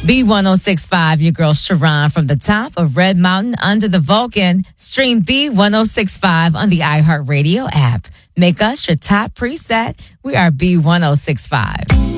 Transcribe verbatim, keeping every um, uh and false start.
B one oh six point five, your girl Sharon from the top of Red Mountain under the Vulcan. Stream B one oh six point five on the iHeartRadio app. Make us your top preset. We are B one oh six point five.